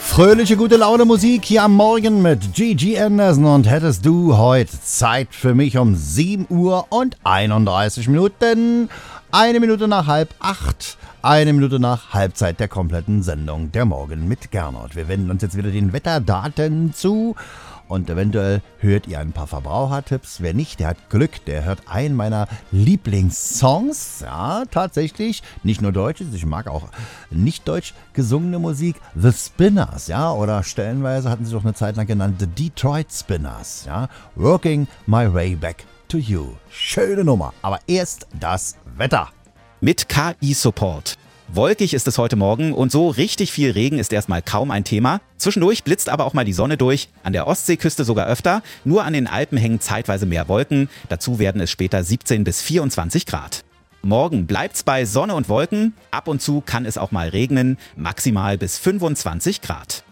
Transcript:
Fröhliche, gute Laune Musik hier am Morgen mit Gigi Anderson. Und hättest du heute Zeit für mich um 7 Uhr und 31 Minuten, 1 Minute nach 7:30, 1 Minute nach Halbzeit der kompletten Sendung der Morgen mit Gernot. Wir wenden uns jetzt wieder den Wetterdaten zu. Und eventuell hört ihr ein paar Verbrauchertipps. Wer nicht, der hat Glück. Der hört einen meiner Lieblingssongs. Ja, tatsächlich. Nicht nur deutsch, ich mag auch nicht deutsch gesungene Musik. The Spinners, ja. Oder stellenweise hatten sie doch eine Zeit lang genannt The Detroit Spinners, ja. Working My Way Back to You. Schöne Nummer. Aber erst das Wetter. Mit KI-Support. Wolkig ist es heute Morgen und so richtig viel Regen ist erstmal kaum ein Thema. Zwischendurch blitzt aber auch mal die Sonne durch, an der Ostseeküste sogar öfter, nur an den Alpen hängen zeitweise mehr Wolken, dazu werden es später 17 bis 24 Grad. Morgen bleibt's bei Sonne und Wolken, ab und zu kann es auch mal regnen, maximal bis 25 Grad.